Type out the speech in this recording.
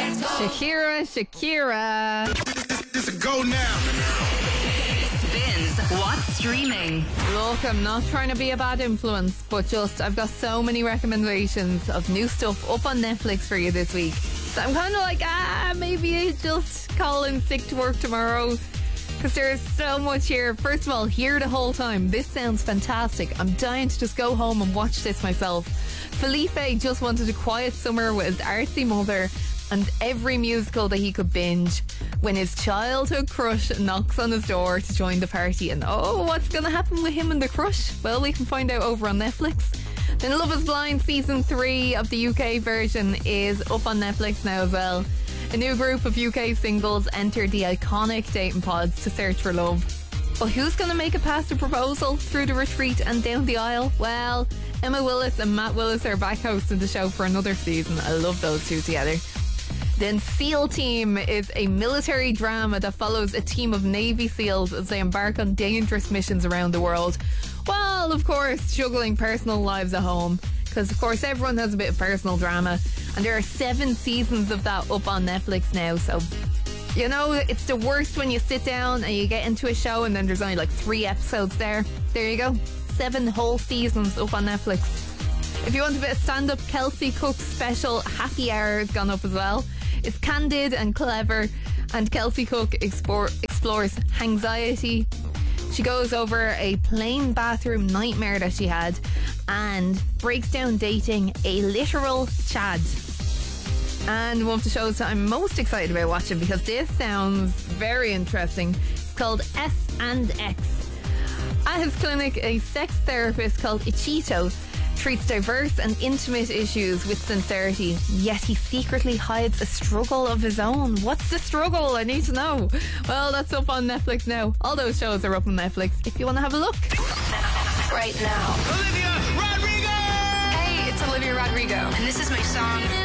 Shakira. It's a go now. Spins What's Streaming. Look, I'm not trying to be a bad influence, but just I've got so many recommendations of new stuff up on Netflix for you this week. So I'm kind of like, maybe I just call in sick to work tomorrow, because there's so much here. First of all, here the whole time. This sounds fantastic. I'm dying to just go home and watch this myself. Felipe just wanted a quiet summer with his artsy mother and every musical that he could binge when his childhood crush knocks on his door to join the party. And what's going to happen with him and the crush? Well, we can find out over on Netflix. Then Love is Blind Season 3 of the UK version is up on Netflix now as well. A new group of UK singles entered the iconic dating pods to search for love. But who's going to make it past a proposal through the retreat and down the aisle? Well, Emma Willis and Matt Willis are back hosting the show for another season. I love those two together. Then SEAL Team is a military drama that follows a team of Navy SEALs as they embark on dangerous missions around the world. Well, of course, juggling personal lives at home, because of course everyone has a bit of personal drama, and there are 7 seasons of that up on Netflix now. So, you know, it's the worst when you sit down and you get into a show and then there's only like 3 episodes there. There you go, 7 whole seasons up on Netflix. If you want a bit of stand-up, Kelsey Cook's special Happy Hour has gone up as well. It's candid and clever, and Kelsey Cook explores anxiety. She goes over a plain bathroom nightmare that she had and breaks down dating a literal Chad. And one of the shows that I'm most excited about watching, because this sounds very interesting, it's called S&X. At his clinic, a sex therapist called Ichito treats diverse and intimate issues with sincerity, yet he secretly hides a struggle of his own. What's the struggle? I need to know. Well, that's up on Netflix now. All those shows are up on Netflix if you want to have a look. Right now. Olivia Rodrigo! Hey, it's Olivia Rodrigo. And this is my song